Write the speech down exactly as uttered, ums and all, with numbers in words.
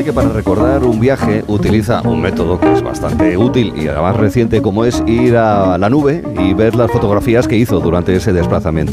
que para recordar un viaje utiliza un método que es bastante útil y además reciente, como es ir a la nube y ver las fotografías que hizo durante ese desplazamiento.